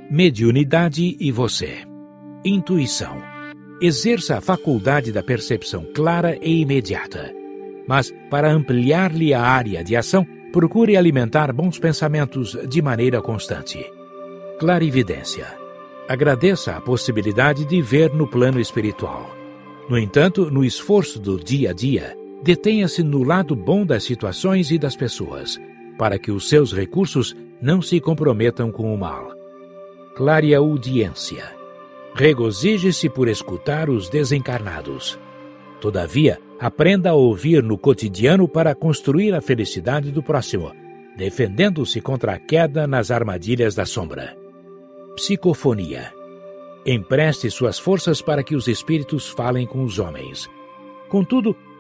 Mediunidade e você. Intuição. Exerça a faculdade da percepção clara e imediata. Mas, para ampliar-lhe a área de ação, procure alimentar bons pensamentos de maneira constante. Clarividência. Agradeça a possibilidade de ver no plano espiritual. No entanto, no esforço do dia a dia, detenha-se no lado bom das situações e das pessoas, para que os seus recursos não se comprometam com o mal. Clareaudiência. Regozije-se por escutar os desencarnados. Todavia, aprenda a ouvir no cotidiano para construir a felicidade do próximo, defendendo-se contra a queda nas armadilhas da sombra. Psicofonia. Empreste suas forças para que os espíritos falem com os homens. Contudo,